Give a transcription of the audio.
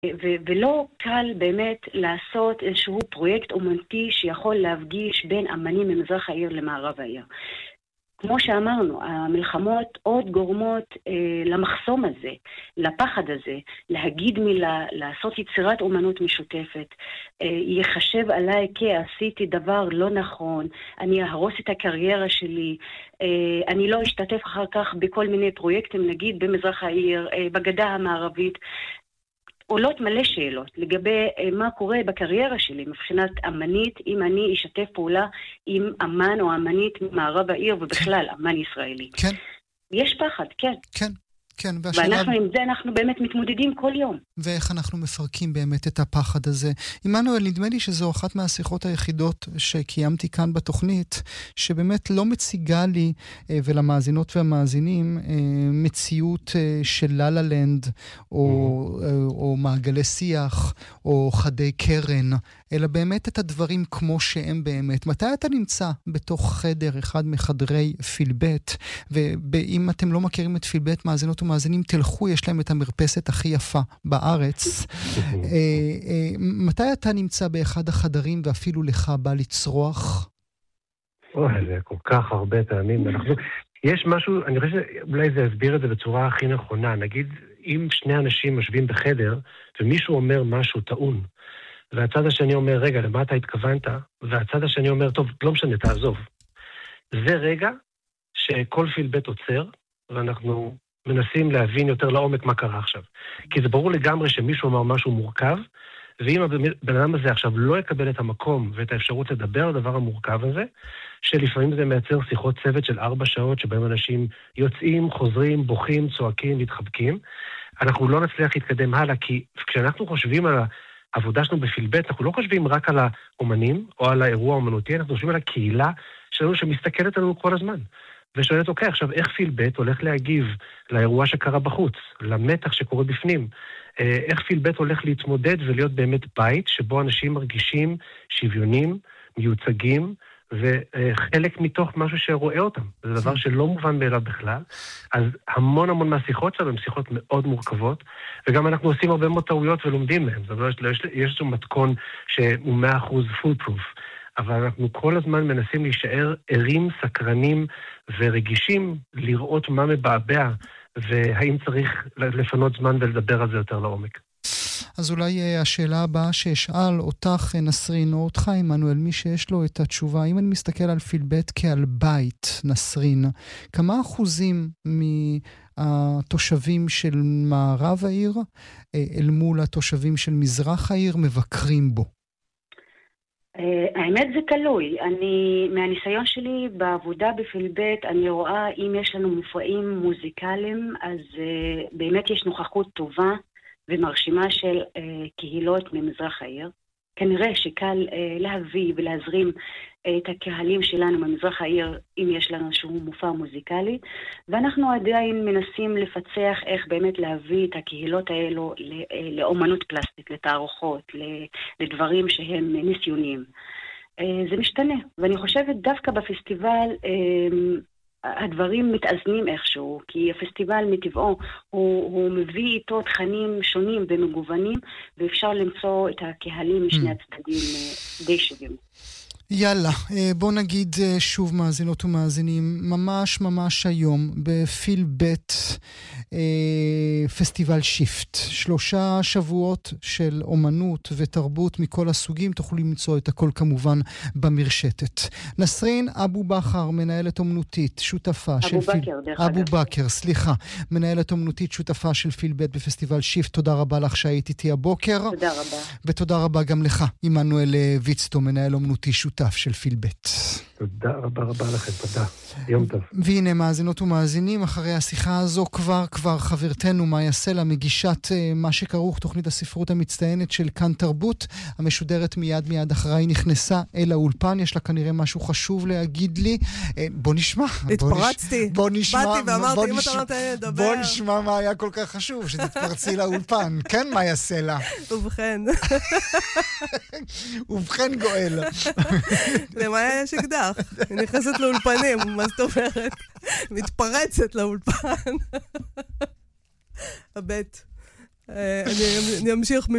ולא קל באמת לעשות איזשהו פרויקט אומנותי שיכול להפגיש בין אמנים ממזרח העיר למערב העיר. כמו שאמרנו, המלחמות עוד גורמות למחסום הזה, לפחד הזה, להגיד מילה, לעשות יצירת אומנות משותפת, יחשב עליי כי עשיתי דבר לא נכון, אני אהרוס את הקריירה שלי, אני לא אשתתף אחר כך בכל מיני פרויקטים, נגיד במזרח העיר, בגדה המערבית, עולות מלא שאלות לגבי מה קורה בקריירה שלי מבחינת אמנית, אם אני אשתף פעולה עם אמן או אמנית ממערב העיר ובכלל אמן ישראלי. כן. יש פחד, כן. כן. כן, ואנחנו עם זה אנחנו באמת מתמודדים כל יום. ואיך אנחנו מפרקים באמת את הפחד הזה. עמנואל, נדמה לי שזו אחת מהשיחות היחידות שקיימתי כאן בתוכנית, שבאמת לא מציגה לי ולמאזינות והמאזינים מציאות של ללה לנד, או מעגלי שיח, או חדי קרן, אלא באמת את הדברים כמו שהם באמת. מתי אתה נמצא בתוך חדר, אחד מחדרי פילבט, ואם אתם לא מכירים את פילבט, מאזינות ומאזינים, תלכו, יש להם את המרפסת הכי יפה בארץ. מתי אתה נמצא באחד החדרים ואפילו לך בא לצרוח? זה כל כך הרבה פעמים. יש משהו, אני חושב שאולי זה יסביר את זה בצורה הכי נכונה. נגיד, אם שני אנשים משווים בחדר, ומישהו אומר משהו טעון, והצד השני אומר, רגע, למה אתה התכוונת? והצד השני אומר, טוב, לא משנה, תעזוב. זה רגע שכל פילבט עוצר, ואנחנו מנסים להבין יותר לעומק מה קרה עכשיו. כי זה ברור לגמרי שמישהו אמר משהו מורכב, ואם הבן אדם הזה עכשיו לא יקבל את המקום ואת האפשרות לדבר על הדבר המורכב הזה, שלפעמים זה מייצר שיחות צוות של 4 שעות, שבהם אנשים יוצאים, חוזרים, בוכים, צועקים, מתחבקים, אנחנו לא נצליח להתקדם הלאה, כי כשאנחנו חושבים על העבודה שלנו בפילבט, אנחנו לא חושבים רק על האומנים או על האירוע האומנותי, אנחנו חושבים על הקהילה שלנו שמסתכלת עלינו כל הזמן. ושואלת, אוקיי, עכשיו איך פילבט הולך להגיב לאירוע שקרה בחוץ, למתח שקורה בפנים? איך פילבט הולך להתמודד ולהיות באמת בית שבו אנשים מרגישים שוויונים, מיוצגים, וחלק מתוך משהו שרואה אותם. זה דבר שלא מובן מאליו בכלל. אז המון מהשיחות שלנו הן שיחות מאוד מורכבות, וגם אנחנו עושים הרבה מאוד טעויות ולומדים מהם. זאת אומרת, יש לנו מתכון שהוא 100% full proof. אבל אנחנו כל הזמן מנסים להישאר ערים, סקרנים ורגישים לראות מה מבעבע, והאם צריך לפנות זמן ולדבר על זה יותר לעומק. אז אולי השאלה הבאה שאשאל אותך נסרין, או אותך עמנואל, מי שיש לו את התשובה, אם אני מסתכל על פילבט כעל בית נסרין, כמה אחוזים מהתושבים של מערב העיר אל מול התושבים של מזרח העיר מבקרים בו? האמת זה תלוי. מהניסיון שלי בעבודה בפילבט, אני רואה אם יש לנו מופעים מוזיקליים, אז באמת יש נוכחות טובה ומרשימה של קהילות ממזרח העיר. כנראה שקל להביא ולהזרים את הקהלים שלנו ממזרח העיר אם יש לנו איזשהו מופע מוזיקלי, ואנחנו עדיין מנסים לפצח איך באמת להביא את הקהילות האלו לאומנות פלסטית, לתערוכות, לדברים שהם ניסיוניים. זה משתנה, ואני חושבת דווקא בפסטיבל הדברים מתאזנים איכשהו, כי הפסטיבל מטבעו הוא מביא איתו תכנים שונים ומגוונים, ואפשר למצוא את הקהלים משני הצדדים די שווים. יאללה, בוא נגיד שוב מאזינות ומאזינים, ממש היום בפילבט פסטיבל שיפט, 3 שבועות של אומנות ותרבות מכל הסוגים, תוכלו למצוא את הכל כמובן במרשתת. נסרין אבו בכר, מנהלת אומנותית, שותפה אבו בכר, סליחה, מנהלת אומנותית, שותפה של פילבט בפסטיבל שיפט, תודה רבה לך שהיית איתי הבוקר. תודה רבה. ותודה רבה גם לך, עמנואל ויצטו, מנהל אומנותי שותף של פילבט. תודה רבה לכם, תודה. יום טוב. והנה מאזינות ומאזינים, אחרי השיחה הזו כבר חברתנו מאיה סלע, מגישת מה שכרוך תוכנית הספרות המצטיינת של כאן תרבות, המשודרת מיד אחריי, נכנסה אל האולפן, יש לה כנראה משהו חשוב להגיד לי. בוא נשמע. התפרצתי. באתי ואמרתי, אם אתה נותן לי לדבר. בוא נשמע מה היה כל כך חשוב, שתתפרצי לאולפן. כן, מאיה סלע. ובכן גואל. למאיה יש אקדח. היא נכנסת לאולפנים, מה זאת אומרת? מתפרצת לאולפן. הבט. אני אמשיך